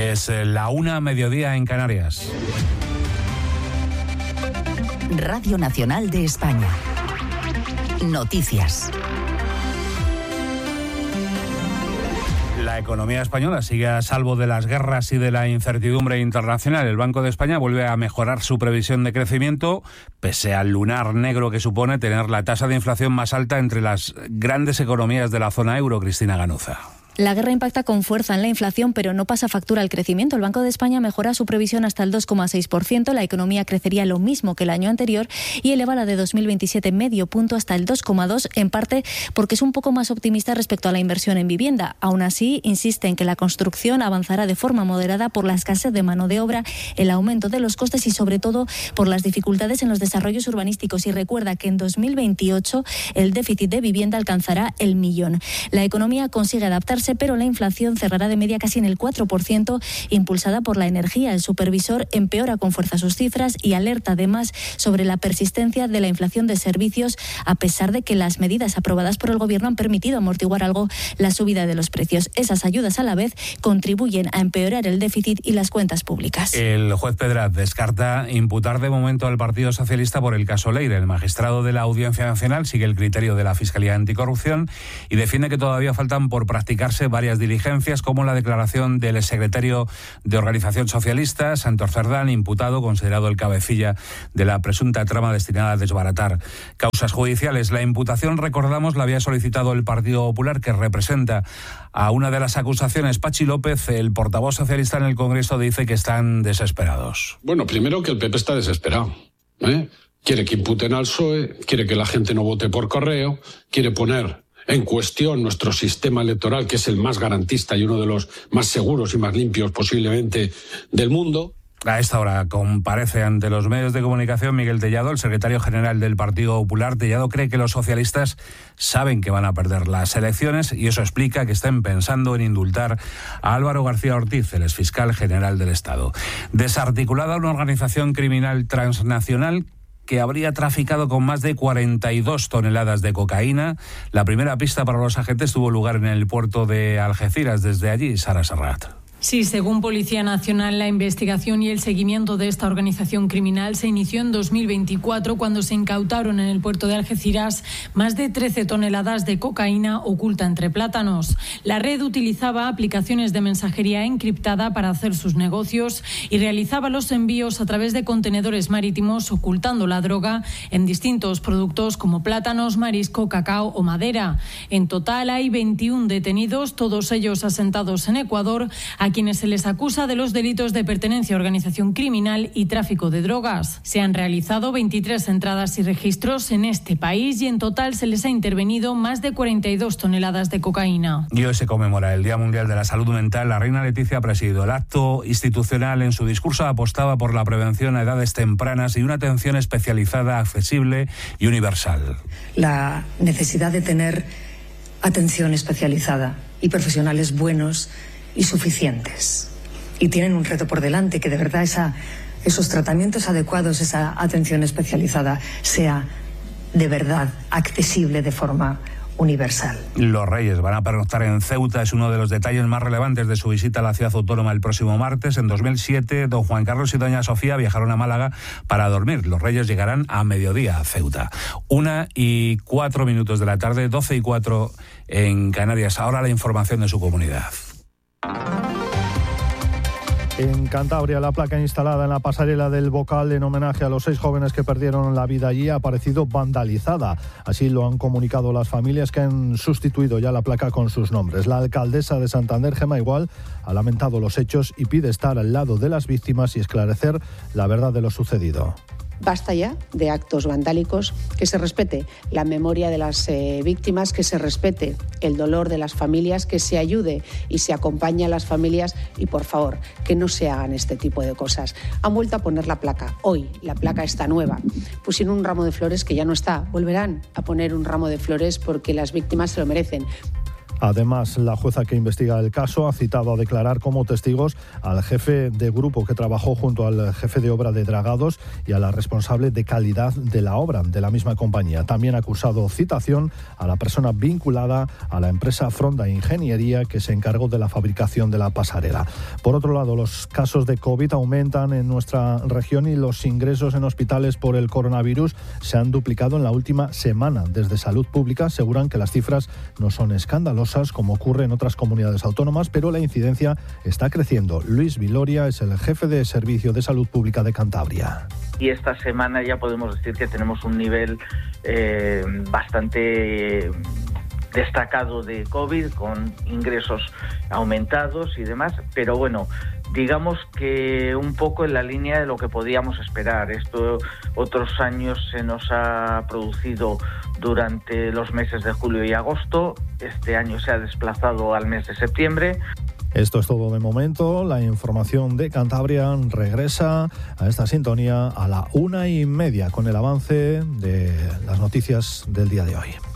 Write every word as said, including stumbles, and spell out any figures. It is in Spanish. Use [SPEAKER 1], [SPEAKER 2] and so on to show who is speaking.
[SPEAKER 1] Es la una, mediodía en Canarias.
[SPEAKER 2] Radio Nacional de España. Noticias.
[SPEAKER 1] La economía española sigue a salvo de las guerras y de la incertidumbre internacional. El Banco de España vuelve a mejorar su previsión de crecimiento, pese al lunar negro que supone tener la tasa de inflación más alta entre las grandes economías de la zona euro. Cristina Ganuza.
[SPEAKER 3] La guerra impacta con fuerza en la inflación, pero no pasa factura al crecimiento. El Banco de España mejora su previsión hasta el dos coma seis por ciento. La economía crecería lo mismo que el año anterior y eleva la de dos mil veintisiete medio punto hasta el dos coma dos, en parte porque es un poco más optimista respecto a la inversión en vivienda. Aún así, insiste en que la construcción avanzará de forma moderada por la escasez de mano de obra, el aumento de los costes y, sobre todo, por las dificultades en los desarrollos urbanísticos. Y recuerda que en dos mil veintiocho el déficit de vivienda alcanzará el millón. La economía consigue adaptarse, pero la inflación cerrará de media casi en el cuatro por ciento, impulsada por la energía. El supervisor empeora con fuerza sus cifras y alerta además sobre la persistencia de la inflación de servicios, a pesar de que las medidas aprobadas por el Gobierno han permitido amortiguar algo la subida de los precios. Esas ayudas, a la vez, contribuyen a empeorar el déficit y las cuentas públicas.
[SPEAKER 1] El juez Pedraz descarta imputar de momento al Partido Socialista por el caso Leire. El magistrado de la Audiencia Nacional sigue el criterio de la Fiscalía Anticorrupción y defiende que todavía faltan por practicarse varias diligencias, como la declaración del exsecretario de Organización Socialista, Santos Cerdán, imputado, considerado el cabecilla de la presunta trama destinada a desbaratar causas judiciales. La imputación, recordamos, la había solicitado el Partido Popular, que representa a una de las acusaciones. Pachi López, el portavoz socialista en el Congreso, dice que están desesperados.
[SPEAKER 4] Bueno, primero que el P P está desesperado, ¿eh? Quiere que imputen al P S O E, quiere que la gente no vote por correo, quiere poner en cuestión nuestro sistema electoral, que es el más garantista y uno de los más seguros y más limpios posiblemente del mundo.
[SPEAKER 1] A esta hora comparece ante los medios de comunicación Miguel Tellado, el secretario general del Partido Popular. Tellado cree que los socialistas saben que van a perder las elecciones y eso explica que estén pensando en indultar a Álvaro García Ortiz, el exfiscal general del Estado. Desarticulada una organización criminal transnacional que habría traficado con más de cuarenta y dos toneladas de cocaína. La primera pista para los agentes tuvo lugar en el puerto de Algeciras. Desde allí, Sara Serrat.
[SPEAKER 5] Sí, según Policía Nacional, la investigación y el seguimiento de esta organización criminal se inició en dos mil veinticuatro, cuando se incautaron en el puerto de Algeciras más de trece toneladas de cocaína oculta entre plátanos. La red utilizaba aplicaciones de mensajería encriptada para hacer sus negocios y realizaba los envíos a través de contenedores marítimos, ocultando la droga en distintos productos como plátanos, marisco, cacao o madera. En total hay veintiún detenidos, todos ellos asentados en Ecuador, a quienes se les acusa de los delitos de pertenencia a organización criminal y tráfico de drogas. Se han realizado veintitrés entradas y registros en este país y en total se les ha intervenido más de cuarenta y dos toneladas de cocaína.
[SPEAKER 1] Y hoy se conmemora el Día Mundial de la Salud Mental. La reina Leticia ha presidido el acto institucional. En su discurso apostaba por la prevención a edades tempranas y una atención especializada, accesible y universal.
[SPEAKER 6] La necesidad de tener atención especializada y profesionales buenos y suficientes. Y tienen un reto por delante, que de verdad esa, esos tratamientos adecuados, esa atención especializada, sea de verdad accesible de forma universal.
[SPEAKER 1] Los Reyes van a pernoctar en Ceuta. Es uno de los detalles más relevantes de su visita a la ciudad autónoma el próximo martes. En dos mil siete, don Juan Carlos y doña Sofía viajaron a Málaga para dormir. Los Reyes llegarán a mediodía a Ceuta. Una y cuatro minutos de la tarde, doce y cuatro en Canarias. Ahora la información de su comunidad.
[SPEAKER 7] En Cantabria, la placa instalada en la pasarela del Bocal en homenaje a los seis jóvenes que perdieron la vida allí ha aparecido vandalizada. Así lo han comunicado las familias, que han sustituido ya la placa con sus nombres. La alcaldesa de Santander, Gemma Igual, ha lamentado los hechos y pide estar al lado de las víctimas y esclarecer la verdad de lo sucedido.
[SPEAKER 8] Basta ya de actos vandálicos, que se respete la memoria de las eh, víctimas, que se respete el dolor de las familias, que se ayude y se acompañe a las familias y, por favor, que no se hagan este tipo de cosas. Han vuelto a poner la placa. Hoy la placa está nueva. Pusieron un ramo de flores que ya no está. Volverán a poner un ramo de flores porque las víctimas se lo merecen.
[SPEAKER 7] Además, la jueza que investiga el caso ha citado a declarar como testigos al jefe de grupo que trabajó junto al jefe de obra de Dragados y a la responsable de calidad de la obra de la misma compañía. También ha acusado citación a la persona vinculada a la empresa Fronda Ingeniería que se encargó de la fabricación de la pasarela. Por otro lado, los casos de COVID aumentan en nuestra región y los ingresos en hospitales por el coronavirus se han duplicado en la última semana. Desde Salud Pública aseguran que las cifras no son escandalosas como ocurre en otras comunidades autónomas, pero la incidencia está creciendo. Luis Viloria es el jefe de Servicio de Salud Pública de Cantabria.
[SPEAKER 9] Y esta semana ya podemos decir que tenemos un nivel eh, bastante destacado de COVID, con ingresos aumentados y demás, pero bueno, digamos que un poco en la línea de lo que podíamos esperar. Esto otros años se nos ha producido durante los meses de julio y agosto. Este año se ha desplazado al mes de septiembre.
[SPEAKER 7] Esto es todo de momento. La información de Cantabria regresa a esta sintonía a la una y media con el avance de las noticias del día de hoy.